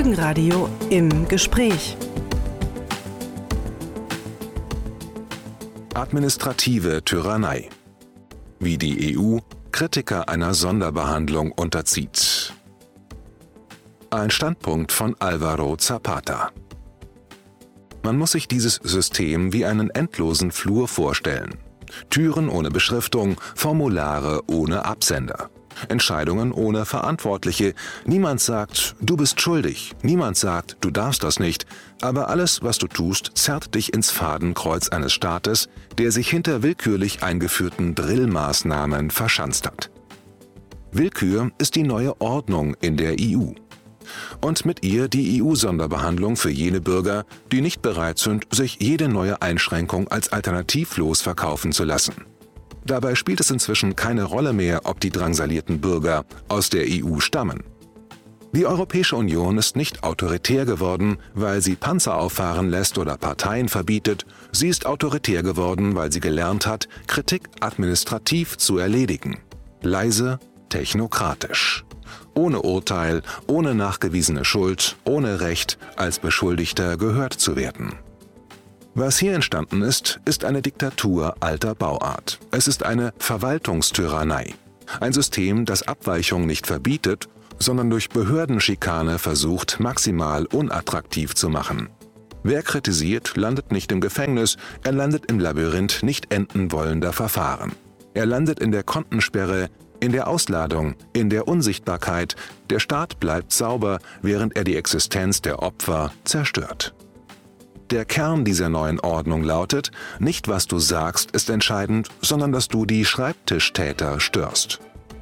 Folgenradio im Gespräch. Administrative Tyrannei. Wie die EU Kritiker einer Sonderbehandlung unterzieht. Ein Standpunkt von Álvaro Zapata. Man muss sich dieses System wie einen endlosen Flur vorstellen. Türen ohne Beschriftung, Formulare ohne Absender. Entscheidungen ohne Verantwortliche. Niemand sagt, du bist schuldig. Niemand sagt, du darfst das nicht. Aber alles, was du tust, zerrt dich ins Fadenkreuz eines Staates, der sich hinter willkürlich eingeführten Drillmaßnahmen verschanzt hat. Willkür ist die neue Ordnung in der EU. Und mit ihr die EU-Sonderbehandlung für jene Bürger, die nicht bereit sind, sich jede neue Einschränkung als alternativlos verkaufen zu lassen. Dabei spielt es inzwischen keine Rolle mehr, ob die drangsalierten Bürger aus der EU stammen. Die Europäische Union ist nicht autoritär geworden, weil sie Panzer auffahren lässt oder Parteien verbietet. Sie ist autoritär geworden, weil sie gelernt hat, Kritik administrativ zu erledigen. Leise, technokratisch. Ohne Urteil, ohne nachgewiesene Schuld, ohne Recht, als Beschuldigter gehört zu werden. Was hier entstanden ist, ist eine Diktatur alter Bauart. Es ist eine Verwaltungstyrannei. Ein System, das Abweichung nicht verbietet, sondern durch Behördenschikane versucht, maximal unattraktiv zu machen. Wer kritisiert, landet nicht im Gefängnis, er landet im Labyrinth nicht enden wollender Verfahren. Er landet in der Kontensperre, in der Ausladung, in der Unsichtbarkeit. Der Staat bleibt sauber, während er die Existenz der Opfer zerstört. Der Kern dieser neuen Ordnung lautet, nicht was du sagst ist entscheidend, sondern dass du die Schreibtischtäter störst.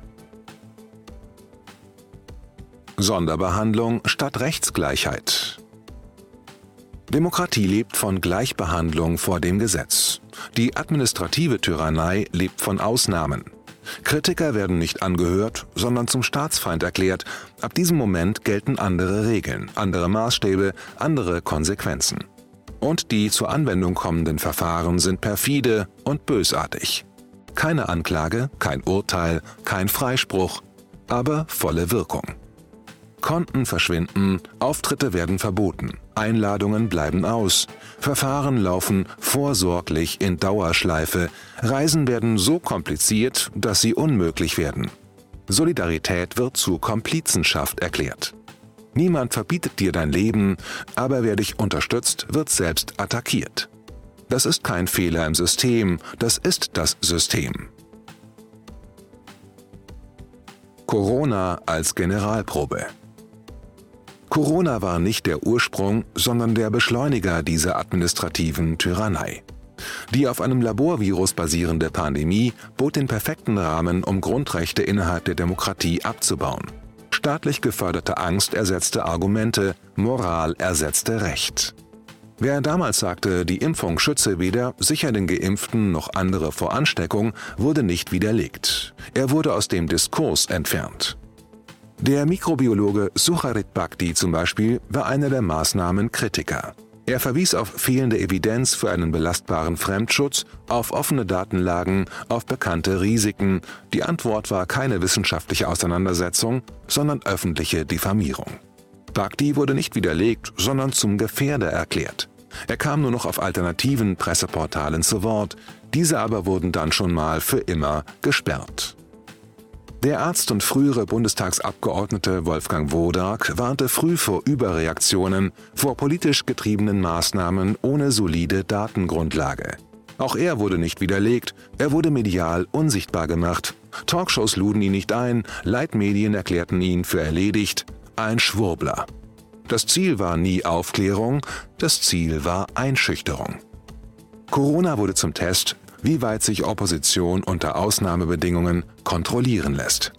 Sonderbehandlung statt Rechtsgleichheit. Demokratie lebt von Gleichbehandlung vor dem Gesetz. Die administrative Tyrannei lebt von Ausnahmen. Kritiker werden nicht angehört, sondern zum Staatsfeind erklärt. Ab diesem Moment gelten andere Regeln, andere Maßstäbe, andere Konsequenzen. Und die zur Anwendung kommenden Verfahren sind perfide und bösartig. Keine Anklage, kein Urteil, kein Freispruch, aber volle Wirkung. Konten verschwinden, Auftritte werden verboten, Einladungen bleiben aus, Verfahren laufen vorsorglich in Dauerschleife, Reisen werden so kompliziert, dass sie unmöglich werden. Solidarität wird zur Komplizenschaft erklärt. Niemand verbietet dir dein Leben, aber wer dich unterstützt, wird selbst attackiert. Das ist kein Fehler im System, das ist das System. Corona als Generalprobe. Corona war nicht der Ursprung, sondern der Beschleuniger dieser administrativen Tyrannei. Die auf einem Laborvirus basierende Pandemie bot den perfekten Rahmen, um Grundrechte innerhalb der Demokratie abzubauen. Staatlich geförderte Angst ersetzte Argumente, Moral ersetzte Recht. Wer damals sagte, die Impfung schütze weder sicher den Geimpften noch andere vor Ansteckung, wurde nicht widerlegt. Er wurde aus dem Diskurs entfernt. Der Mikrobiologe Sucharit Bhakdi zum Beispiel war einer der Maßnahmenkritiker. Er verwies auf fehlende Evidenz für einen belastbaren Fremdschutz, auf offene Datenlagen, auf bekannte Risiken. Die Antwort war keine wissenschaftliche Auseinandersetzung, sondern öffentliche Diffamierung. Bhakdi wurde nicht widerlegt, sondern zum Gefährder erklärt. Er kam nur noch auf alternativen Presseportalen zu Wort, diese aber wurden dann schon mal für immer gesperrt. Der Arzt und frühere Bundestagsabgeordnete Wolfgang Wodarg warnte früh vor Überreaktionen, vor politisch getriebenen Maßnahmen ohne solide Datengrundlage. Auch er wurde nicht widerlegt, er wurde medial unsichtbar gemacht. Talkshows luden ihn nicht ein, Leitmedien erklärten ihn für erledigt, ein Schwurbler. Das Ziel war nie Aufklärung, das Ziel war Einschüchterung. Corona wurde zum Test, wie weit sich Opposition unter Ausnahmebedingungen kontrollieren lässt.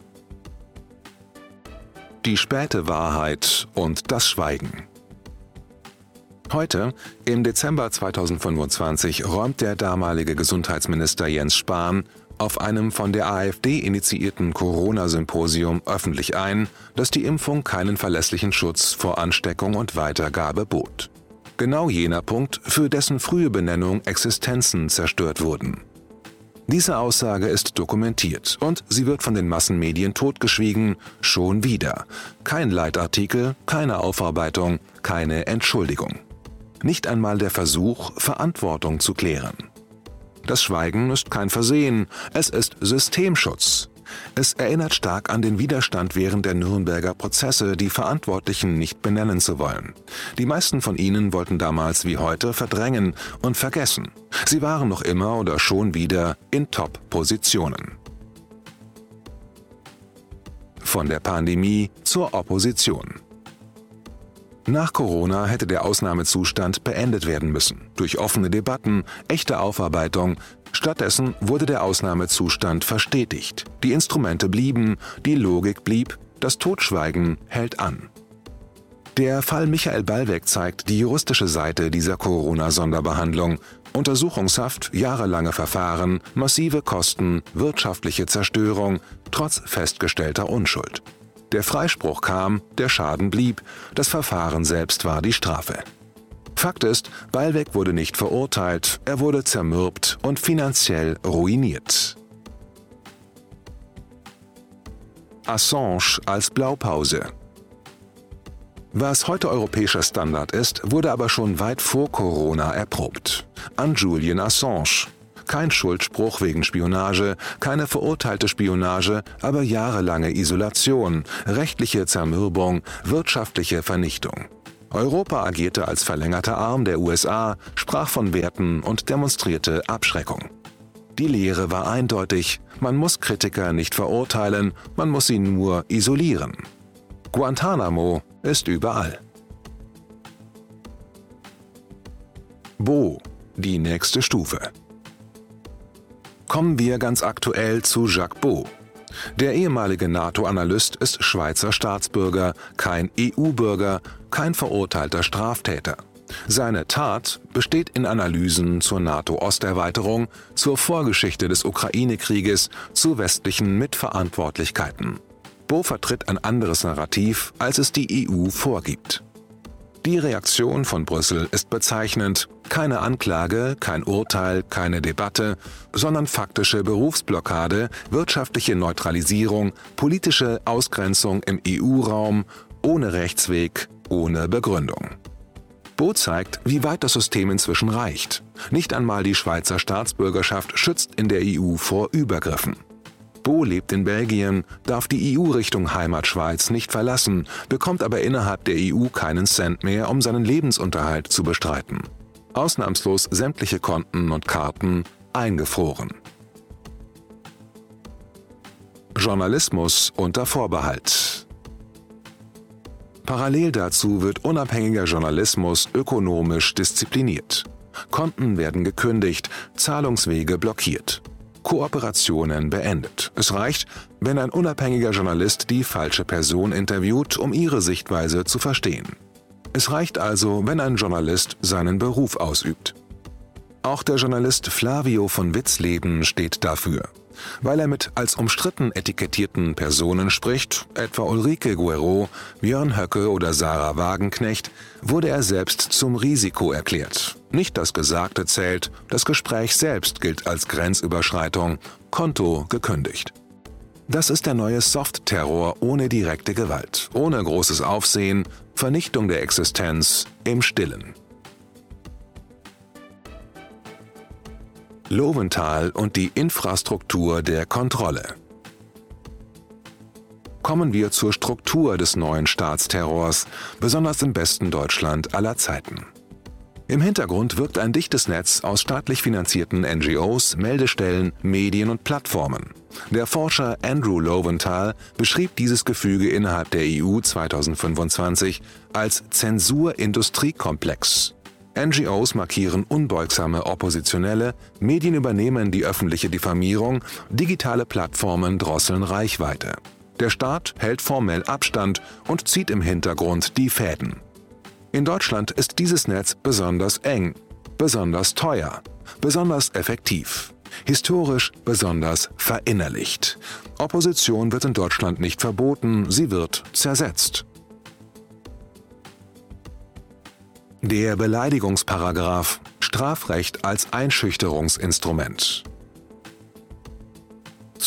Die späte Wahrheit und das Schweigen. Heute, im Dezember 2025, räumt der damalige Gesundheitsminister Jens Spahn auf einem von der AfD initiierten Corona-Symposium öffentlich ein, dass die Impfung keinen verlässlichen Schutz vor Ansteckung und Weitergabe bot. Genau jener Punkt, für dessen frühe Benennung Existenzen zerstört wurden. Diese Aussage ist dokumentiert und sie wird von den Massenmedien totgeschwiegen, schon wieder. Kein Leitartikel, keine Aufarbeitung, keine Entschuldigung. Nicht einmal der Versuch, Verantwortung zu klären. Das Schweigen ist kein Versehen, es ist Systemschutz. Es erinnert stark an den Widerstand während der Nürnberger Prozesse, die Verantwortlichen nicht benennen zu wollen. Die meisten von ihnen wollten damals wie heute verdrängen und vergessen. Sie waren noch immer oder schon wieder in Top-Positionen. Von der Pandemie zur Opposition. Nach Corona hätte der Ausnahmezustand beendet werden müssen, durch offene Debatten, echte Aufarbeitung. Stattdessen wurde der Ausnahmezustand verstetigt. Die Instrumente blieben, die Logik blieb, das Totschweigen hält an. Der Fall Michael Ballweg zeigt die juristische Seite dieser Corona-Sonderbehandlung. Untersuchungshaft, jahrelange Verfahren, massive Kosten, wirtschaftliche Zerstörung, trotz festgestellter Unschuld. Der Freispruch kam, der Schaden blieb, das Verfahren selbst war die Strafe. Fakt ist, Ballweg wurde nicht verurteilt, er wurde zermürbt und finanziell ruiniert. Assange als Blaupause. Was heute europäischer Standard ist, wurde aber schon weit vor Corona erprobt. An Julian Assange. Kein Schuldspruch wegen Spionage, keine verurteilte Spionage, aber jahrelange Isolation, rechtliche Zermürbung, wirtschaftliche Vernichtung. Europa agierte als verlängerter Arm der USA, sprach von Werten und demonstrierte Abschreckung. Die Lehre war eindeutig, man muss Kritiker nicht verurteilen, man muss sie nur isolieren. Guantanamo ist überall. Bo, die nächste Stufe. Kommen wir ganz aktuell zu Jacques Bo. Der ehemalige NATO-Analyst ist Schweizer Staatsbürger, kein EU-Bürger, kein verurteilter Straftäter. Seine Tat besteht in Analysen zur NATO-Osterweiterung, zur Vorgeschichte des Ukraine-Krieges, zu westlichen Mitverantwortlichkeiten. Bo vertritt ein anderes Narrativ, als es die EU vorgibt. Die Reaktion von Brüssel ist bezeichnend. Keine Anklage, kein Urteil, keine Debatte, sondern faktische Berufsblockade, wirtschaftliche Neutralisierung, politische Ausgrenzung im EU-Raum, ohne Rechtsweg, ohne Begründung. Bo zeigt, wie weit das System inzwischen reicht. Nicht einmal die Schweizer Staatsbürgerschaft schützt in der EU vor Übergriffen. Bo lebt in Belgien, darf die EU Richtung Heimatschweiz nicht verlassen, bekommt aber innerhalb der EU keinen Cent mehr, um seinen Lebensunterhalt zu bestreiten. Ausnahmslos sämtliche Konten und Karten eingefroren. Journalismus unter Vorbehalt. Parallel dazu wird unabhängiger Journalismus ökonomisch diszipliniert. Konten werden gekündigt, Zahlungswege blockiert. Kooperationen beendet. Es reicht, wenn ein unabhängiger Journalist die falsche Person interviewt, um ihre Sichtweise zu verstehen. Es reicht also, wenn ein Journalist seinen Beruf ausübt. Auch der Journalist Flavio von Witzleben steht dafür. Weil er mit als umstritten etikettierten Personen spricht, etwa Ulrike Guerreau, Björn Höcke oder Sarah Wagenknecht, wurde er selbst zum Risiko erklärt. Nicht das Gesagte zählt, das Gespräch selbst gilt als Grenzüberschreitung, Konto gekündigt. Das ist der neue Soft-Terror ohne direkte Gewalt, ohne großes Aufsehen, Vernichtung der Existenz im Stillen. Lowenthal und die Infrastruktur der Kontrolle. Kommen wir zur Struktur des neuen Staatsterrors, besonders im besten Deutschland aller Zeiten. Im Hintergrund wirkt ein dichtes Netz aus staatlich finanzierten NGOs, Meldestellen, Medien und Plattformen. Der Forscher Andrew Lowenthal beschrieb dieses Gefüge innerhalb der EU 2025 als Zensur-Industriekomplex. NGOs markieren unbeugsame Oppositionelle, Medien übernehmen die öffentliche Diffamierung, digitale Plattformen drosseln Reichweite. Der Staat hält formell Abstand und zieht im Hintergrund die Fäden. In Deutschland ist dieses Netz besonders eng, besonders teuer, besonders effektiv, historisch besonders verinnerlicht. Opposition wird in Deutschland nicht verboten, sie wird zersetzt. Der Beleidigungsparagraph, Strafrecht als Einschüchterungsinstrument.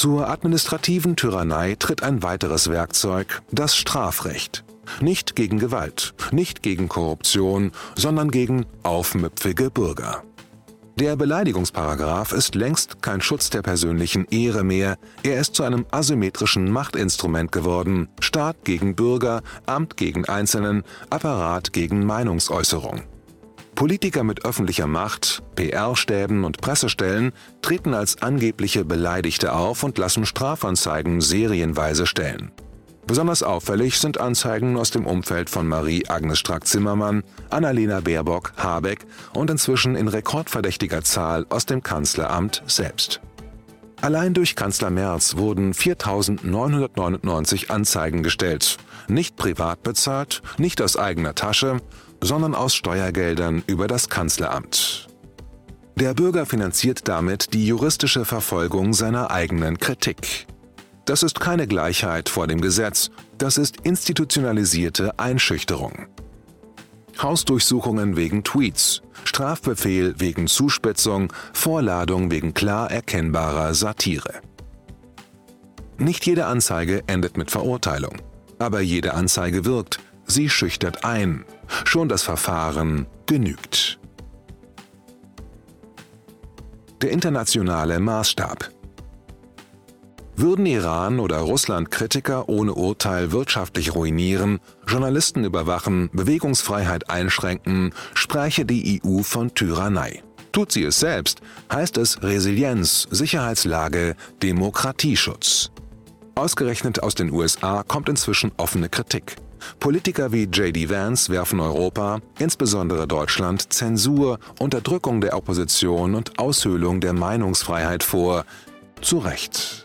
Zur administrativen Tyrannei tritt ein weiteres Werkzeug, das Strafrecht. Nicht gegen Gewalt, nicht gegen Korruption, sondern gegen aufmüpfige Bürger. Der Beleidigungsparagraf ist längst kein Schutz der persönlichen Ehre mehr, er ist zu einem asymmetrischen Machtinstrument geworden, Staat gegen Bürger, Amt gegen Einzelnen, Apparat gegen Meinungsäußerung. Politiker mit öffentlicher Macht, PR-Stäben und Pressestellen treten als angebliche Beleidigte auf und lassen Strafanzeigen serienweise stellen. Besonders auffällig sind Anzeigen aus dem Umfeld von Marie-Agnes Strack-Zimmermann, Annalena Baerbock, Habeck und inzwischen in rekordverdächtiger Zahl aus dem Kanzleramt selbst. Allein durch Kanzler Merz wurden 4.999 Anzeigen gestellt, nicht privat bezahlt, nicht aus eigener Tasche, sondern aus Steuergeldern über das Kanzleramt. Der Bürger finanziert damit die juristische Verfolgung seiner eigenen Kritik. Das ist keine Gleichheit vor dem Gesetz, das ist institutionalisierte Einschüchterung. Hausdurchsuchungen wegen Tweets, Strafbefehl wegen Zuspitzung, Vorladung wegen klar erkennbarer Satire. Nicht jede Anzeige endet mit Verurteilung, aber jede Anzeige wirkt, sie schüchtert ein. Schon das Verfahren genügt. Der internationale Maßstab. Würden Iran oder Russland Kritiker ohne Urteil wirtschaftlich ruinieren, Journalisten überwachen, Bewegungsfreiheit einschränken, spräche die EU von Tyrannei. Tut sie es selbst, heißt es Resilienz, Sicherheitslage, Demokratieschutz. Ausgerechnet aus den USA kommt inzwischen offene Kritik. Politiker wie J.D. Vance werfen Europa, insbesondere Deutschland, Zensur, Unterdrückung der Opposition und Aushöhlung der Meinungsfreiheit vor. Zu Recht.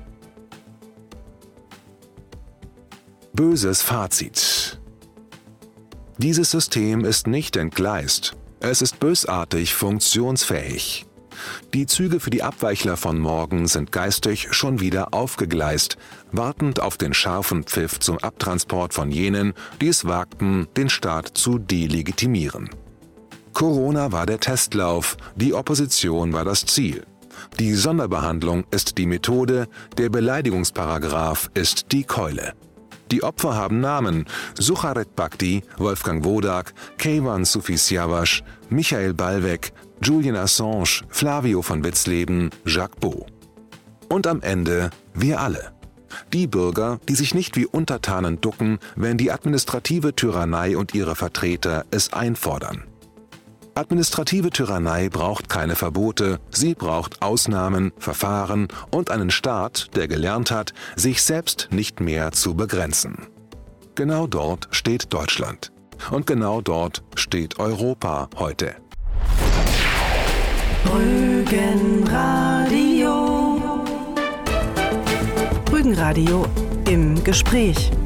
Böses Fazit. Dieses System ist nicht entgleist. Es ist bösartig funktionsfähig. Die Züge für die Abweichler von morgen sind geistig schon wieder aufgegleist, wartend auf den scharfen Pfiff zum Abtransport von jenen, die es wagten, den Staat zu delegitimieren. Corona war der Testlauf, die Opposition war das Ziel. Die Sonderbehandlung ist die Methode, der Beleidigungsparagraf ist die Keule. Die Opfer haben Namen: Sucharit Bhakti, Wolfgang Wodak, Keyvan Sufis-Siavash, Michael Ballweg, Julian Assange, Flavio von Witzleben, Jacques Beau. Und am Ende wir alle. Die Bürger, die sich nicht wie Untertanen ducken, wenn die administrative Tyrannei und ihre Vertreter es einfordern. Administrative Tyrannei braucht keine Verbote, sie braucht Ausnahmen, Verfahren und einen Staat, der gelernt hat, sich selbst nicht mehr zu begrenzen. Genau dort steht Deutschland. Und genau dort steht Europa heute. Rügenradio. Rügenradio im Gespräch.